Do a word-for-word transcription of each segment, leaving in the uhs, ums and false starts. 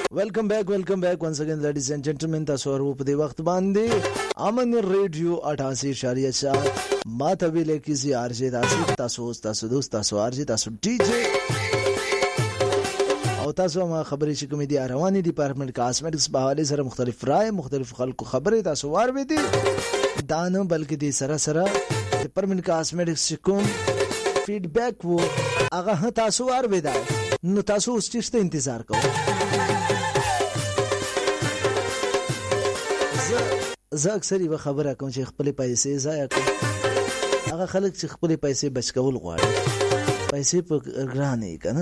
Welcome back welcome back once again ladies and gentleman तاسو ورو په دې وخت باندې امن ریډیو अठासी اشاریه चार ما ته ویل کیږي ارجه تاسو تاسو تاسو دوست تاسو ارجه تاسو ډي جی او تاسو ما خبرې چې کوم دي رواني ډپارټمنټ کاسمیټکس په حواله سره مختلف رائے مختلف خلکو خبرې تاسو وار وې دي دا نه بلکې دي سره سره ډپارټمنټ کاسمیټکس کوم فیډبیک وو هغه تاسو وار وې دا نو تاسو اوس چې انتظار کوئ زه اکثر یو خبره کوم چې خپل پیسې ضایع کوم هغه خلک چې خپل پیسې بچ کول غواړي پیسې په ګرانې کنه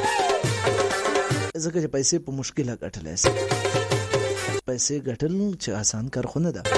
ځکه چې پیسې په مشکله ګټل شي پیسې ګټل چې آسان کار خو نه ده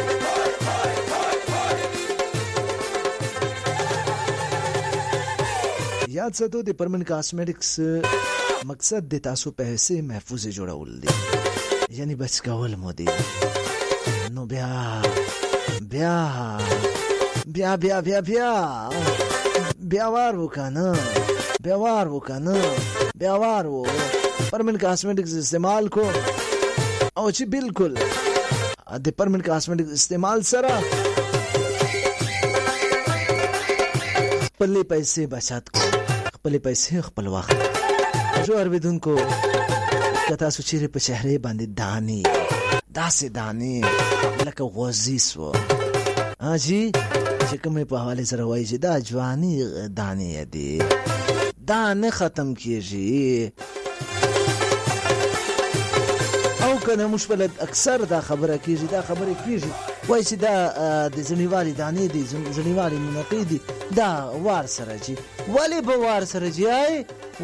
یاد ساتو د پرمن کاسمیټکس مقصد د تاسو پیسې محفوظ جوړول دي یعنی بچ کول مو دي نو بیا بیا بیا بیا بیا بیا بیا وار وکنه بیا وار وکنه بیا وار و پرمن کاسمیټکس استعمال کو او چې بالکل د پرمن کاسمیټکس استعمال سره خپل پیسې بچات کو خپل پیسې خپل وخت جو ارویدونکو کتا سو چیرې په شهرې باندې دانی داسې دانی لکه غوزی سو اجي چې کومه په حواله سره وایي چې دا ځواني دانی دي دا نه ختم کیږي او کنه مشبلت اکثر دا خبره کیږي دا خبره کیږي وایي چې دا د زنیوالي دانی دي زنیوالي منقیدي دا وار سره جي ولی به وار سره جي آی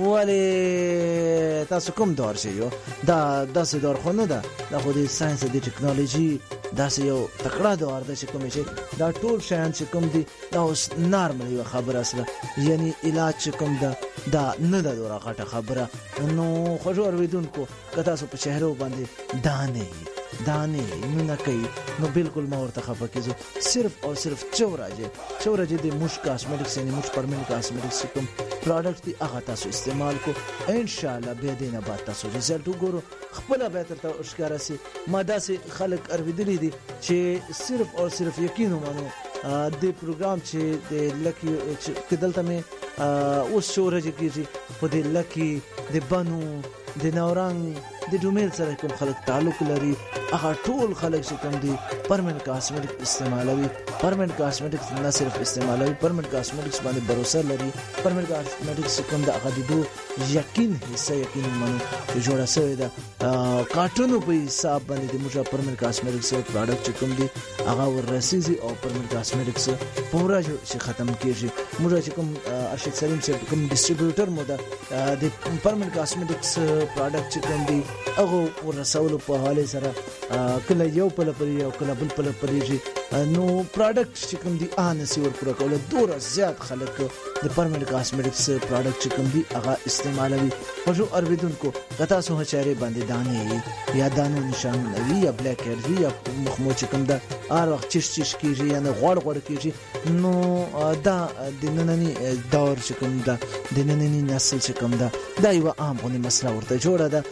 ولی تاسو کوم دور شي یو دا داسې دور خو نه ده دا خو د ساينس د ټکنالوژي داسې یو تکړه دور ده چې کوم شي دا ټول شیان چې کوم دي دا اوس نارمل یو خبره اصله یعنی علاج چې کوم ده دا نه ده دوره غټه خبره نو خو جوړ ویدونکو که تاسو په شهرو باندې دانه دانه نه کوي نو بالکل ما ورته خفه کیږي صرف او صرف چوراجه چوراجه د موش کاسمیټکس یعنی موش پرمن کاسمیټکس کوم پروډکټ دی هغه تاسو استعمال کو ان شاء الله به دینه بعد تاسو رزلټ وګورو خپل به تر ته اشکار سي ماده سي خلق ارویدلی دي چې صرف او صرف یقین ومنو د پروګرام چې د لکی کدلته مې اوس شورج کیږي په د لکی د بنو د نورنګ د ډومیر سره کوم خلک تعلق لري هغه ټول خلک چې کوم دي پرمن کاسمیټک استعمالوي پرمن کاسمیټکس نه صرف استعمالوي پرمن کاسمیټکس باندې باور لري پرمن کاسمیټکس کوم د هغه د دو یقین حصہ یقین منو چې جوړه شوی ده کارټونو په حساب باندې د موږ پرمن کاسمیټکس پروډکټ کوم دي هغه ورسېږي او پرمن کاسمیټکس پورا چې ختم کیږي موږ چې کوم ارشد سلیم چې کوم ډیسټریبیوټر مو ده د پرمن کاسمیټکس پروډکټ کوم دي هغه ورسول په حواله سره کله یو په لپاره یو کله بل په لپاره نو پروډکټ چې کوم دي ان سی ور پورا کول ډور زیات خلک د پرمن کاسمیټکس پروډکټ چې کوم دي هغه استعمالوي خو ارویدونکو کتا سو هچاره باندې دانه یا دانو نشان وي یا بلیک هیر وي یا مخمو چې کوم ده هر وخت چش چش کیږي یا غوړ غوړ کیږي نو دا د نننی دور چې کوم ده د نننی نسل چې کوم ده دا یو عام غونې مسله ورته جوړه ده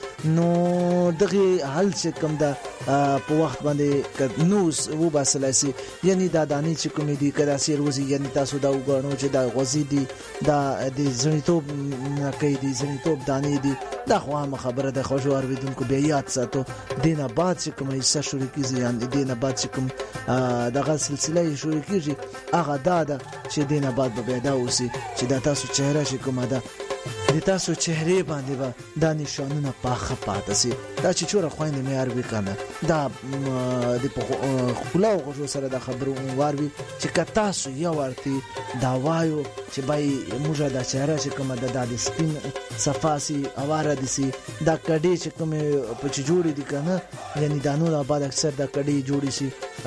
نو دغه حل چې کوم ده په وخت باندې نوز و باسلاسي یعنی دا دانی چې کوم دي کدا سیر وزي یعنی تاسو دا وګورئ چې دا غوزي دي دا د زنیتوب نکې دي زنیتوب دانی دي دا خو هم خبره ده خو جوړ ویدونکو بیا یاد ساتو دینه بعد چې کومه حصہ شروع کیږي یعنی دینه بعد چې کوم دغه سلسله شروع کیږي هغه دا ده چې دینه بعد به دا اوسي چې دا تاسو چهره شي کومه ده د تاسو چهره باندې به دا نشانونه پاخه پاتې سي دا چې چوره خويندې مې عربي کنه دا د خپل غوږ سره د خبرو واروي چې کتاسو یو ورتي دا وایو چې بای موږ دا چهره چې کومه د د سپین صفاسي اواره دي سي دا کډي چې کومه په جوړې دي کنه یعنی دانو د آباد اکثر دا کډي جوړي سي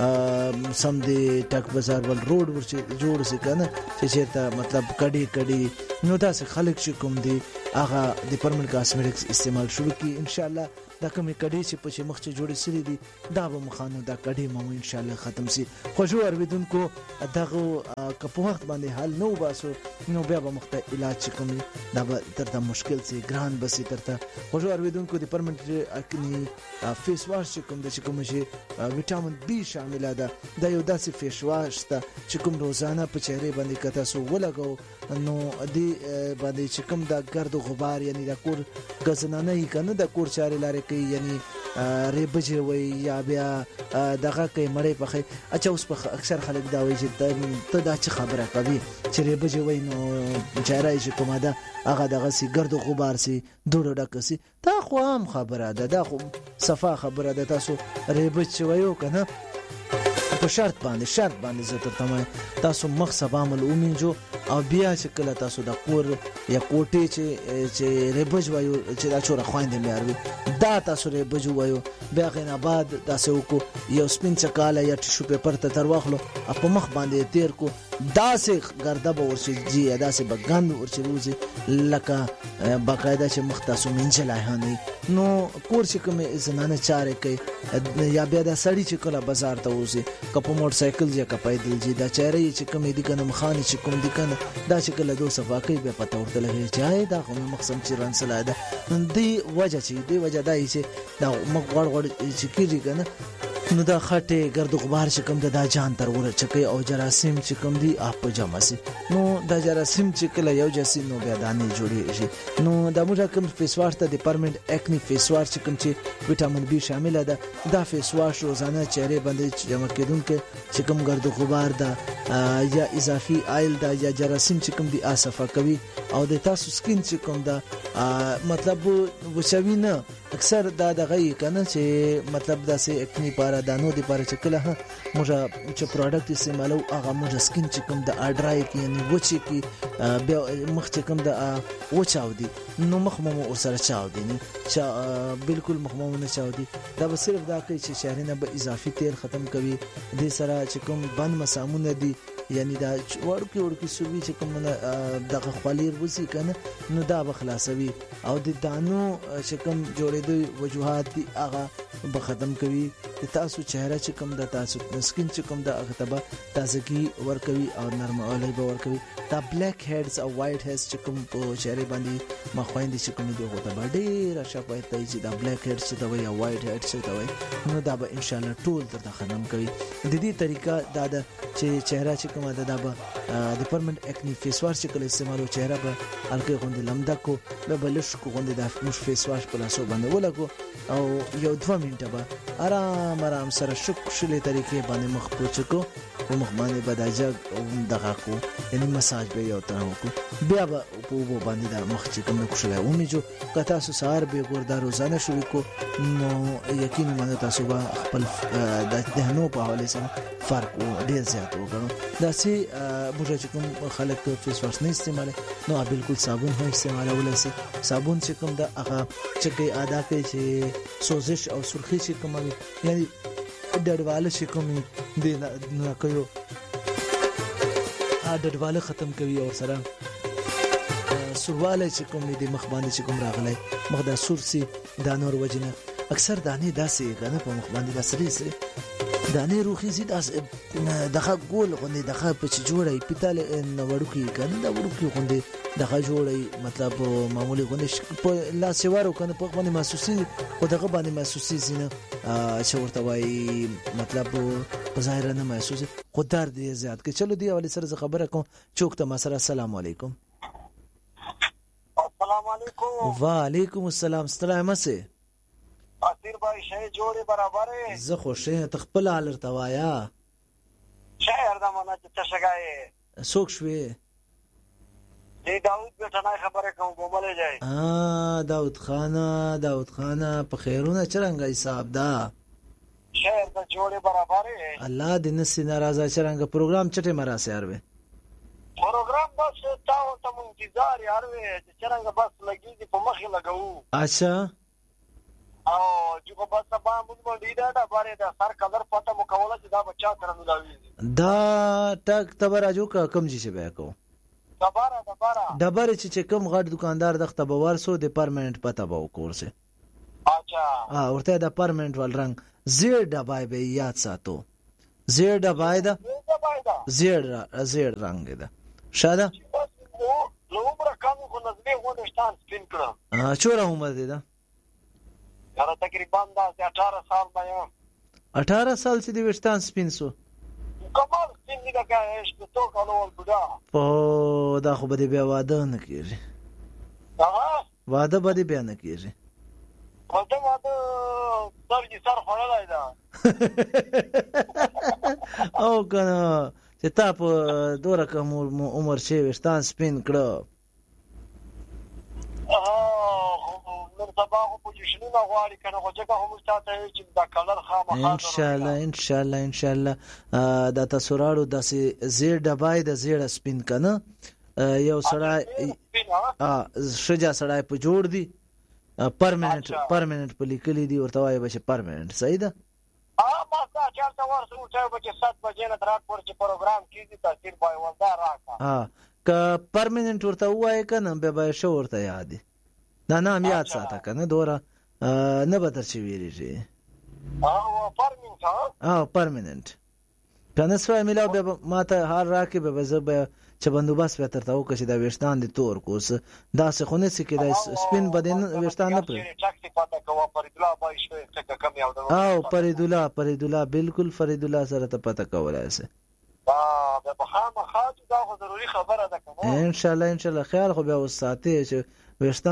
سم د ټک بازار ول روډ ورچې جوړ سي کنه چې چیرته مطلب کډي کډي نو دا څه خلک چې کوم دي هغه د پرمنټ کاسمیټکس استعمال شروع کی ان شاء الله دا کومې کډې چې په مخ چې جوړې سړي دي دا به مخانو دا کډې مو ان شاء الله ختم سي. خو جو اوریدونکو دغه کپ وخت باندې حل نو باسو نو بیا به مخته علاج کوي دا به ترته مشکل سي ګران بسي ترته. خو جو اوریدونکو د پرمنټ اکنی فیس واش کوم د کوم شي وټامین بي شامل ده دا یو داسې فیس واش ته چې کوم روزانه په چهره باندې کته سو ولګو نو دی باندې چې کوم دا ګرد غبار یعنی دا کور غزنانه یې کنه دا کور چاري لارې کوي یعنی ریبجه وي یا بیا دغه کوي مړې پخې. اچھا اوس په اکثر خلک دا وایي چې ته دا څه خبره کوي چې ریبجه وي نو چهره یې کومه ده هغه دغه سي ګرد غبار سي دوړو ډکسي دا خو هم خبره ده دا خو صفه خبره ده. تاسو ریبج وایو کنه په شرط باندې شرط باندې زه درته وایم تاسو مخ سبا عمل ومنځو او بیا چې کله تاسو د کور یا کوټې چې چې ریبج وایو چې دا چوره خويندې میاروي دا تاسو ریبج وایو بیا غنا بعد تاسو کو یو سپین چکاله یا ټیشو پیپر ته تر واخلو په مخ باندې تیر کو دا سه ګرده به ورشي جی دا سه بغند ورشي روزي لکه باقاعده چې مخ تاسو منځلای هني نو کور چې کوم زنانه چاره کوي یا بیا دا سړی چې کله بازار ته وځي کپ موټر سایکل یا کپای دل جی دا چاره چې کوم دي کنه مخانه چې کوم دي کنه دا چې کله دوه صفه کوي به پته ورته لګي چې دا کوم مقصد چې ران سلا ده دی وجه چې دی وجه دا چې دا مخ غړ غړ چې کیږي کنه نو دا خټه ګرد غبار چې کوم دا جان تر ور چکه او جراثیم چې کوم دي اپ جمع سي نو دا جراثیم چې کله یو جسي نو بیا دانه جوړي شي نو دا موږ کوم فیس واش ته د پرمنټ اکنی فیس واش چې کوم چې وټامین بي شامل ده دا فیس واش روزانه چهره باندې جمع کېدونکو چې کوم ګرد غبار ده یا اضافي آیل ده یا جراثیم چې کوم دي اصفه کوي او د تاسو سکین چې کوم ده مطلب وشوي نه اکثر دا دغه کنه چې مطلب دا سه اکنی پاره دانو دی پاره چې کله موږ چې پروډکټ استعمالو هغه موږ سکین چې کوم د اډرای کې یعنی وچی کې بیا مخ چې کوم د وچاو دي نو مخ مو سره چاو دي نه چې بالکل مخ مو نه چاو دي دا به صرف دا کوي چې شهرینه به اضافي تیل ختم کوي د سره چې کوم بند مسامونه دي یعنی دا ورکی ورکی سوي چې کوم دغه خالیر وسی کنه نو دا به خلاصوي او د دانو چې کوم جوړېدو وجوهات دي هغه به ختم کوي تاسو چهره چې کوم د تاسو سکین چې کوم د هغه تبه تازگی ورکوي او نرم اولی به ورکوي دا بلیک هیډز او وایټ هیډز چې کوم په چهره باندې مخويندې چې کوم دی هوته به ډېر شفایت دی چې دا بلیک هیډز چې دا وي او وایټ هیډز چې دا وي نو دا به ان شاء الله ټول تر ختم کوي. د دې طریقه دا د چې چهره چې کومه ده به د پرمنټ اکنی فیس واش چې کله استعمالو چهره به الکه غوندې لمدا کو به بلش کو غوندې د مش فیس واش په لاسو باندې ولګو او یو دوه منټه به آرام آرام سره شک شلې طریقې باندې مخ پوچکو او مخ باندې بداجه دغه کو یعنی مساج به یو تر کو بیا به په وو باندې د مخ چې کوم کو شلې و میجو کته سو سار به ګوردا روزانه شروع کو نو یقین مانه تاسو به خپل د دهنو په حواله سره فرق ډیر زیات وګڼو. دا سي موږ چې کوم خلک فیس واش نه استعمال نو بالکل صابون هم استعمال ولسی صابون چې کوم د هغه چې کوي ادا کوي چې سوزش او سرخی چې کوم یعنی ډډواله چې کوم دی نه کوي ا ډډواله ختم کوي او سره سرواله چې کوم دی مخ باندې چې کوم راغلی مخ د سورسي د نور وجنه اکثر دانه داسې غنه په مخ باندې داسې سره دانه روخي زید اس دغه ګول غوندي دغه په چې جوړي پیتال نو ورکی کنه دا ورکی غوندي دغه جوړي مطلب معمولی غوندي په لاس ورو کنه په باندې محسوسي او دغه باندې محسوسي زینه چې ورته وای مطلب په ظاهر نه محسوسي خوددار دی زیات کې چلو دی اولی سره خبره کوم چوک ته مسره السلام علیکم. السلام علیکم. وعلیکم السلام. ستړی مسه اسیر بھائی شای جوړه برابر ہے زه خوشې تخپل حالر توایا شهر دا مانا چې تشګای سوک شوي دی داود بیٹھنا خبره کوم بومله جای ا داود خان داود خان په خیرونه چرنګ حساب دا شهر دا جوړه برابر ہے الله دې نس ناراضه چرنګ پروګرام چټه مرا سي اروي پروګرام بس تاو ته انتظار یار وې چرنګ بس لګي په مخه لګاو اچھا او جو په سبا موږ باندې دا دا باره دا سر کلر پته مکوله چې دا بچا تر ملاوي دا ټک تبر اجو کا کم جی سے بیا کو دبره دبره ډبرې چې چې کوم غټ دکاندار دغه به ورسو د پرمننت پته به وکورسه اچھا ها ورته د پرمننت ول رنگ زیر ډبای به یاد ساتو زیر ډبای دا دبای دا زیر زیر رنگ ده شاده نو عمر کم خو نظمي غونشتان سپین کړم چوره عمر دی دا دا تقریبا دا اठारह سال باندې اठारह سال چې د وشتان سپین سو کمال سپین دی دا چې تو کولو بډا او دا خو به بیا واده نه کیږي ها واده به بیا نه کیږي واده واده درځي سر خړلای دا او کنه چې تا په دوره کوم عمر شي وشتان سپین کړو نن سبا خو پوزیشنونه غواړي کنه خو ځکه هم ستاسو چې دا کلر خامخا ان شاء الله ان شاء الله ان شاء الله دا تاسو راړو د زیر ډبای د زیر سپین کنه یو سړی ا شجا سړی په جوړ دی پرمننت پرمننت په لیکلي دی ورته وایي به پرمننت صحیح ده ا ما تا چارته ورسو ته به چې سات بجې نه درات ورته پروګرام کیږي تاثیر پای ولدا راکا ها ک پرمننت ورته وایي کنه به به شو ورته یاد دی دا نام یاد ساته کنه دوره نه به تر چی ویریږي او پرمننت ها پرمننت کنه سوای ملاو به ماته هر راکې به زه چې بندوبست به ترته وکړي دا وشتان دي تور کوس دا څه خونه سي کې دا سپین بدن وشتان نه پرې او فرید الله فرید الله بالکل فرید الله سره ته پته کولای سي دا به خامخا دا خو ضروري خبره ده کنه ان شاء الله ان شاء الله خیال خو به وساته چې وشتان